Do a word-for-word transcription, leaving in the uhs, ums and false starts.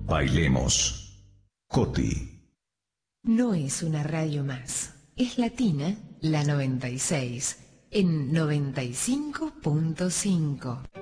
Bailemos. Coti. No es una radio más. Es Latina, la noventa y seis, en noventa y cinco punto cinco.